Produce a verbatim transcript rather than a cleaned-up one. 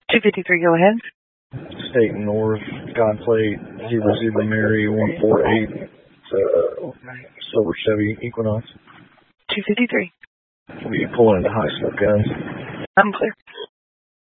two fifty-three, go ahead. State North, God Plate, Zebra Zebra Mary, one four eight, uh, Silver Chevy Equinox. two fifty-three. We pull into High Smoke, guys. I'm clear.